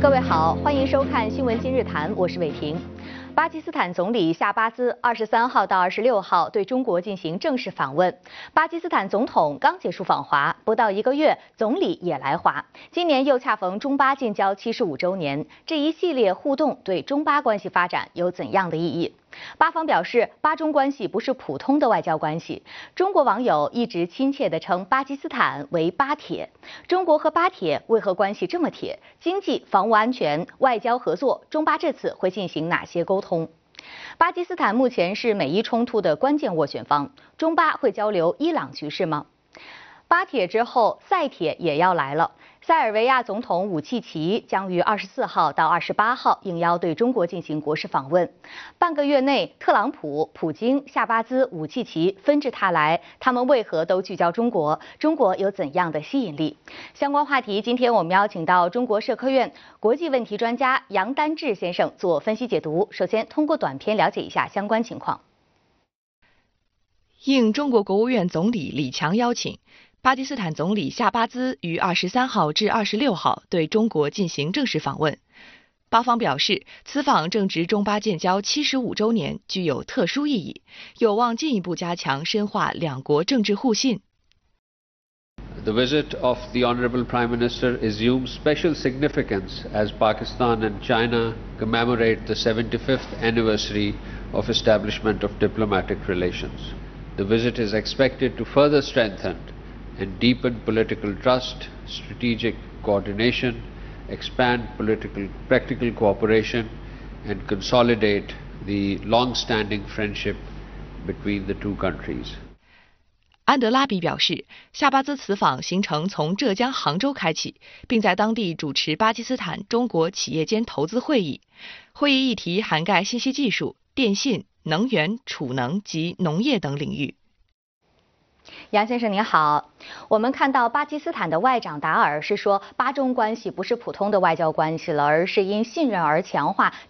各位好，欢迎收看《新闻今日谈》，我是伟婷。巴基斯坦总理夏巴兹23号到26号对中国进行正式访问。巴基斯坦总统刚结束访华，不到1个月，总理也来华。今年又恰逢中巴建交75周年，这一系列互动对中巴关系发展有怎样的意义？巴方表示，巴中关系不是普通的外交关系。中国网友一直亲切地称巴基斯坦为巴铁。中国和巴铁为何关系这么铁？经济、防务安全、外交合作，中巴这次会进行哪些沟通？巴基斯坦目前是美伊冲突的关键斡旋方，中巴会交流伊朗局势吗？巴铁之后，塞铁也要来了。塞尔维亚总统武契奇将于24号到28号应邀对中国进行国事访问。半个月内，特朗普、普京、夏巴兹、武契奇纷至沓来，他们为何都聚焦中国？中国有怎样的吸引力？相关话题，今天我们邀请到中国社科院国际问题专家杨丹志先生做分析解读。首先，通过短片了解一下相关情况。 应中国国务院总理李强邀请，巴基斯坦总理夏巴兹于23号至26号对中国进行正式访问。巴方表示，此访正值中巴建交75周年，具有特殊意义，有望进一步加强深化两国政治互信。 The visit of the Honourable Prime Minister assumes special significance as Pakistan and China commemorate the 75th anniversary of establishment of diplomatic relations. The visit is expected to further strengthen and deepen political trust, strategic coordination, expand practical cooperation, and consolidate the long-standing friendship between the two countries. 安德拉比表示，夏巴兹此访行程从浙江杭州开启，并在当地主持巴基斯坦中国企业间投资会议。会议议题涵盖信息技术、电信、能源、储能及农业等领域。 杨先生您好，我们看到巴基斯坦的外长达尔是说，巴中关系不是普通的外交关系了，而是因信任而强化。